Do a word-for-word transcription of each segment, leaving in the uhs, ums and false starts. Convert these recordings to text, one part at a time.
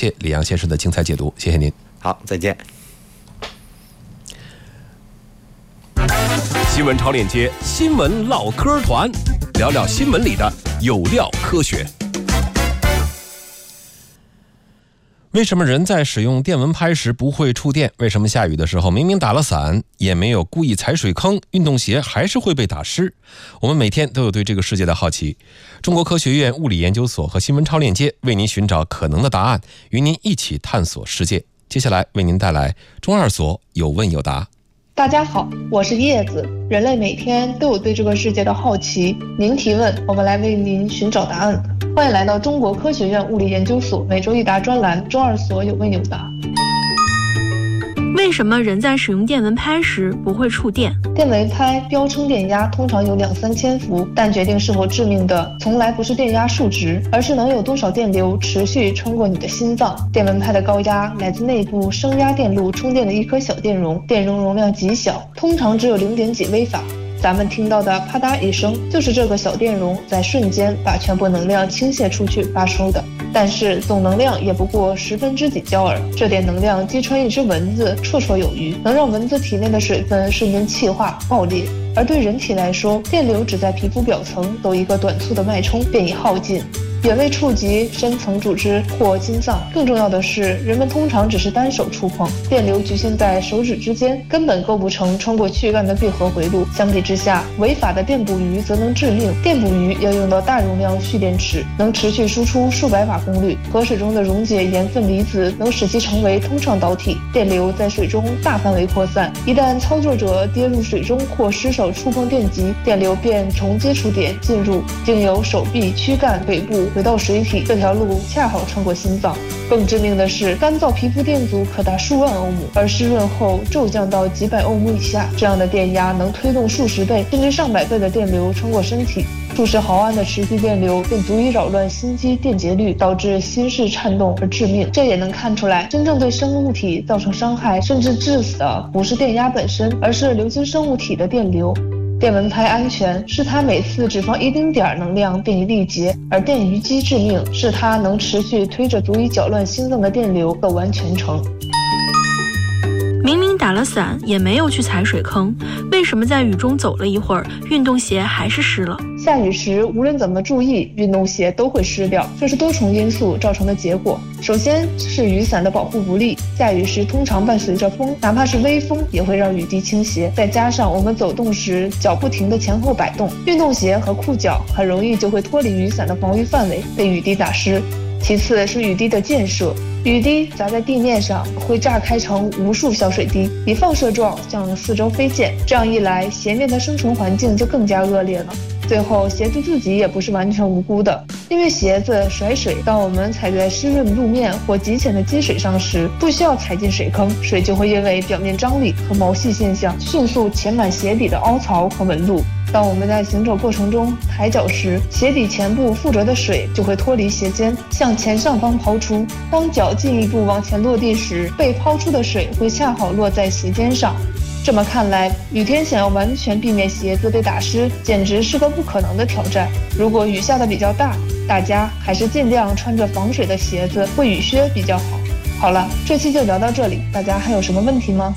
谢李阳先生的精彩解读，谢谢您。 好，再见。 新闻超链接，新闻唠嗑团，聊聊新闻里的有料科学。 为什么人在使用电蚊拍时不会触电？为什么下雨的时候明明打了伞，也没有故意踩水坑，运动鞋还是会被打湿？我们每天都有对这个世界的好奇。中国科学院物理研究所和新闻超链接为您寻找可能的答案，与您一起探索世界。接下来为您带来中二所有问有答。 大家好，我是叶子。人类每天都有对这个世界的好奇，您提问，我们来为您寻找答案。欢迎来到中国科学院物理研究所每周一答专栏中二所有问有答。 为什么人在使用电蚊拍时不会触电？ 电蚊拍标称电压通常有两三千伏，但决定是否致命的从来不是电压数值，而是能有多少电流持续穿过你的心脏。电蚊拍的高压来自内部升压电路充电的一颗小电容，电容容量极小，通常只有零点几微法。咱们听到的啪嗒一声，就是这个小电容在瞬间把全部能量倾泻出去发出的。但是总能量也不过十分之几焦耳，这点能量击穿一只蚊子绰绰有余，能让蚊子体内的水分瞬间气化爆裂。而对人体来说，电流只在皮肤表层走一个短促的脉冲便已耗尽，远未触及深层组织或心脏。更重要的是，人们通常只是单手触碰，电流局限在手指之间，根本构不成穿过躯干的闭合回路。相比之下，违法的电捕鱼则能致命。电捕鱼要用到大容量蓄电池，能持续输出数百瓦功率，河水中的溶解盐分离子能使其成为通畅导体，电流在水中大范围扩散。一旦操作者跌入水中或失手触碰电极，电流便从接触点进入，经由手臂、躯干、腿部回到水体，这条路恰好穿过心脏。更致命的是，干燥皮肤电阻可达数万欧姆，而湿润后骤降到几百欧姆以下。这样的电压能推动数十倍甚至上百倍的电流穿过身体，数十毫安的持续电流便足以扰乱心肌电解率，导致心室颤动而致命。这也能看出来，真正对生物体造成伤害甚至致死的不是电压本身，而是流经生物体的电流。电蚊拍安全是它每次只放一丁点儿能量便已力竭，而电鱼机致命是它能持续推着足以搅乱心脏的电流走完全程。 明明打了伞，也没有去踩水坑，为什么在雨中走了一会儿，运动鞋还是湿了？ 下雨时无论怎么注意，运动鞋都会湿掉，这是多重因素造成的结果。首先是雨伞的保护不力，下雨时通常伴随着风，哪怕是微风也会让雨滴倾斜，再加上我们走动时脚不停地前后摆动，运动鞋和裤脚很容易就会脱离雨伞的防御范围，被雨滴打湿。其次是雨滴的溅射，雨滴砸在地面上会炸开成无数小水滴，以放射状向四周飞溅，这样一来鞋面的生存环境就更加恶劣了。最后鞋子自己也不是完全无辜的，因为鞋子甩水，当我们踩在湿润路面或极浅的积水上时，不需要踩进水坑，水就会因为表面张力和毛细现象迅速填满鞋底的凹槽和纹路。当我们在行走过程中抬脚时，鞋底前部附着的水就会脱离鞋尖，向前上方抛出。当脚进一步往前落地时，被抛出的水会恰好落在鞋尖上。这么看来，雨天想要完全避免鞋子被打湿，简直是个不可能的挑战。如果雨下的比较大，大家还是尽量穿着防水的鞋子或雨靴比较好。好了，这期就聊到这里，大家还有什么问题吗？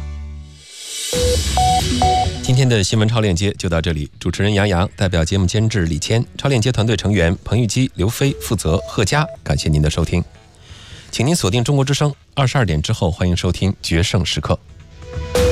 今天的新闻超链接就到这里，主持人杨洋，代表节目监制李谦，超链接团队成员彭玉基、刘飞，负责贺佳。感谢您的收听，请您锁定中国之声，二十二点之后欢迎收听决胜时刻。